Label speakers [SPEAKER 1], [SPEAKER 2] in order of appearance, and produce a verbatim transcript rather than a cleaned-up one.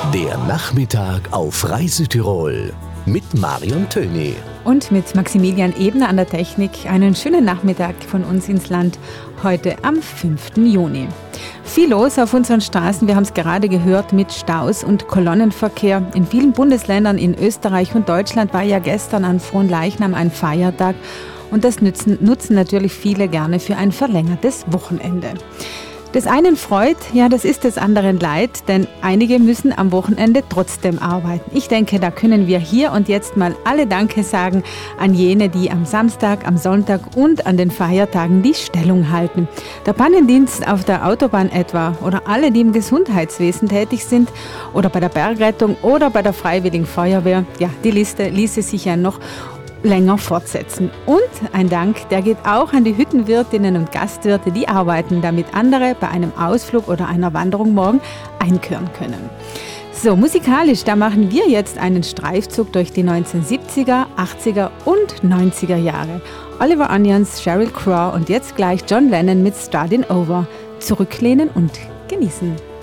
[SPEAKER 1] Der Nachmittag auf Reisetirol mit Marion Töni.
[SPEAKER 2] Und mit Maximilian Ebner an der Technik einen schönen Nachmittag von uns ins Land, heute am fünften Juni. Viel los auf unseren Straßen, wir haben es gerade gehört, mit Staus und Kolonnenverkehr. In vielen Bundesländern in Österreich und Deutschland war ja gestern an Fronleichnam ein Feiertag und das nutzen, nutzen natürlich viele gerne für ein verlängertes Wochenende. Des einen freut, ja, das ist des anderen leid, denn einige müssen am Wochenende trotzdem arbeiten. Ich denke, da können wir hier und jetzt mal alle Danke sagen an jene, die am Samstag, am Sonntag und an den Feiertagen die Stellung halten. Der Pannendienst auf der Autobahn etwa oder alle, die im Gesundheitswesen tätig sind oder bei der Bergrettung oder bei der Freiwilligen Feuerwehr. Ja, die Liste ließe sich ja noch länger fortsetzen. Und ein Dank, der geht auch an die Hüttenwirtinnen und Gastwirte, die arbeiten, damit andere bei einem Ausflug oder einer Wanderung morgen einkehren können. So, musikalisch, da machen wir jetzt einen Streifzug durch die neunzehnhundertsiebziger, achtziger und neunziger Jahre. Oliver Onions, Sheryl Crow und jetzt gleich John Lennon mit Startin' Over. Zurücklehnen und genießen.